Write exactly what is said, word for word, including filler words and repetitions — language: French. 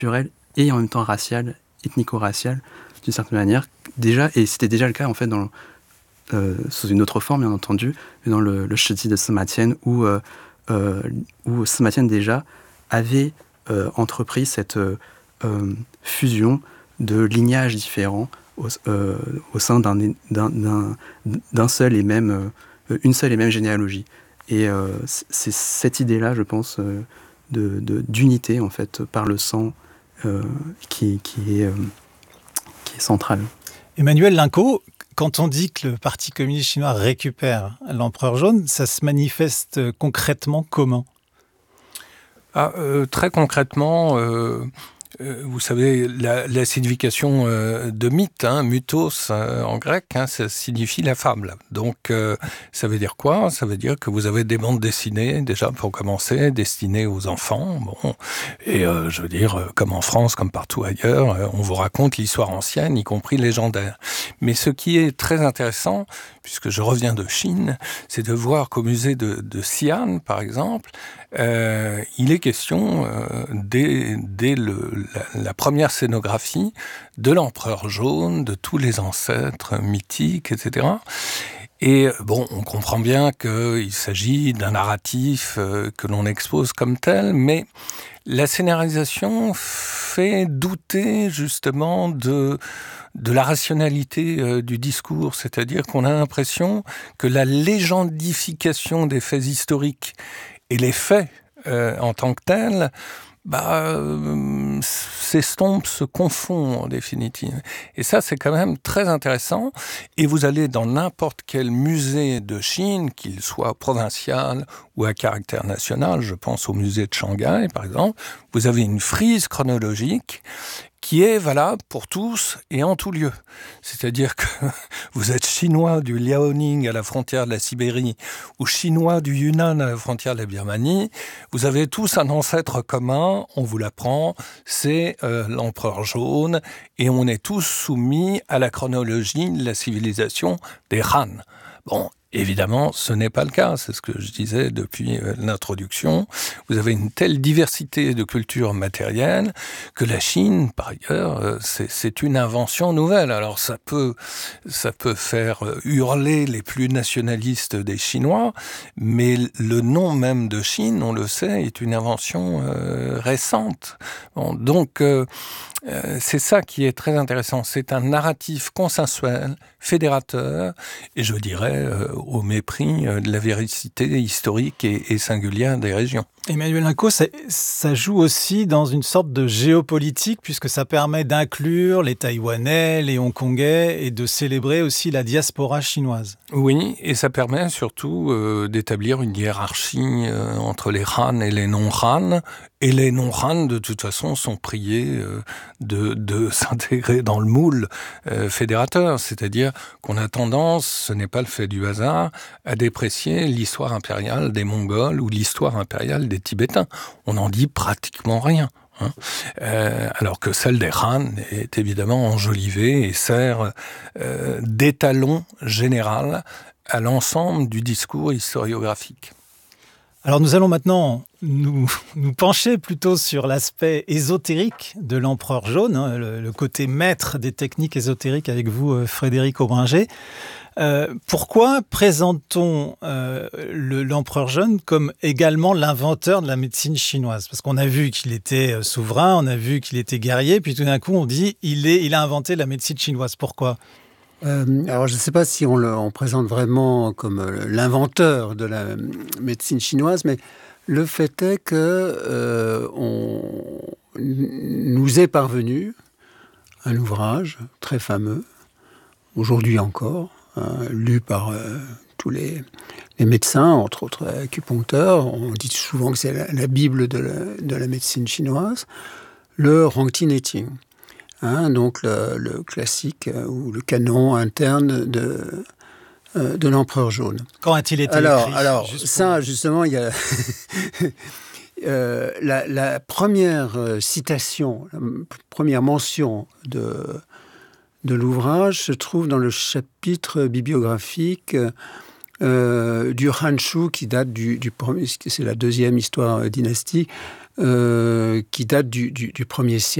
culturelle et en même temps raciale, ethnico-raciale, d'une certaine manière. Déjà, et c'était déjà le cas en fait dans, euh, sous une autre forme bien entendu, mais dans le, le Shiji de Sima-Tian, où, euh, euh, où Sima-Tian déjà avait euh, entrepris cette euh, euh, fusion de lignages différents au, euh, au sein d'un, d'un, d'un, d'un seul et même, euh, une seule et même généalogie. Et euh, c'est cette idée-là, je pense, euh, de, de, d'unité en fait par le sang euh, qui, qui, est, euh, qui est centrale. Emmanuel Linco, quand on dit que le Parti communiste chinois récupère l'empereur jaune, ça se manifeste concrètement comment ? ah, euh, Très concrètement, euh, euh, vous savez, la, la signification euh, de mythe, hein, mythos euh, en grec, hein, ça signifie la fable. Donc, euh, ça veut dire quoi ? Ça veut dire que vous avez des bandes dessinées, déjà pour commencer, destinées aux enfants. Bon, et euh, je veux dire, comme en France, comme partout ailleurs, euh, on vous raconte l'histoire ancienne, y compris légendaire. Mais ce qui est très intéressant, puisque je reviens de Chine, c'est de voir qu'au musée de, de Xi'an, par exemple, euh, il est question, euh, dès, dès le, la, la première scénographie, de l'empereur jaune, de tous les ancêtres mythiques, et cetera. Et bon, on comprend bien qu'il s'agit d'un narratif euh, que l'on expose comme tel, mais la scénarisation fait douter justement de, de la rationalité euh, du discours, c'est-à-dire qu'on a l'impression que la légendification des faits historiques et les faits euh, en tant que tels, bah, euh, s'estompe, se confond en définitive. Et ça, c'est quand même très intéressant. Et vous allez dans n'importe quel musée de Chine, qu'il soit provincial ou à caractère national, je pense au musée de Shanghai, par exemple, vous avez une frise chronologique qui est valable pour tous et en tout lieu. C'est-à-dire que vous êtes chinois du Liaoning à la frontière de la Sibérie ou chinois du Yunnan à la frontière de la Birmanie, vous avez tous un ancêtre commun, on vous l'apprend, c'est euh, l'empereur jaune, et on est tous soumis à la chronologie de la civilisation des Han. Bon, évidemment, ce n'est pas le cas, c'est ce que je disais depuis euh, l'introduction. Vous avez une telle diversité de cultures matérielles que la Chine, par ailleurs, euh, c'est, c'est une invention nouvelle. Alors ça peut, ça peut faire hurler les plus nationalistes des Chinois, mais le nom même de Chine, on le sait, est une invention euh, récente. Bon, donc, euh, Euh, c'est ça qui est très intéressant. C'est un narratif consensuel, fédérateur, et je dirais euh, au mépris euh, de la véracité historique et, et singulière des régions. Emmanuel Linco, ça, ça joue aussi dans une sorte de géopolitique, puisque ça permet d'inclure les Taïwanais, les Hongkongais, et de célébrer aussi la diaspora chinoise. Oui, et ça permet surtout euh, d'établir une hiérarchie euh, entre les Han et les non-Han, et les non-Han, de toute façon, sont priés euh, de, de s'intégrer dans le moule euh, fédérateur, c'est-à-dire qu'on a tendance, ce n'est pas le fait du hasard, à déprécier l'histoire impériale des Mongols ou l'histoire impériale des Tibétains. On n'en dit pratiquement rien. Hein. Euh, alors que celle des Han est évidemment enjolivée et sert euh, d'étalon général à l'ensemble du discours historiographique. Alors nous allons maintenant nous, nous pencher plutôt sur l'aspect ésotérique de l'empereur jaune, hein, le, le côté maître des techniques ésotériques avec vous, Frédéric Aubringer. Euh, pourquoi présente-t-on euh, le, l'empereur jaune comme également l'inventeur de la médecine chinoise ? Parce qu'on a vu qu'il était souverain, on a vu qu'il était guerrier, puis tout d'un coup on dit il est, il a inventé la médecine chinoise. Pourquoi ? Euh, alors, je ne sais pas si on le on présente vraiment comme euh, l'inventeur de la médecine chinoise, mais le fait est que euh, on nous est parvenu un ouvrage très fameux, aujourd'hui encore, hein, lu par euh, tous les, les médecins, entre autres acupuncteurs. On dit souvent que c'est la, la Bible de la, de la médecine chinoise, le Rongti Neting. Hein, donc le, le classique euh, ou le canon interne de, euh, de l'empereur jaune. Quand a-t-il été alors, écrit Alors, Juste ça, pour... justement, il y a euh, la, la première citation, la première mention de, de l'ouvrage se trouve dans le chapitre bibliographique euh, du Han Shu, qui date du, du premier, c'est la deuxième histoire dynastique, euh, qui date du, du, du premier siècle.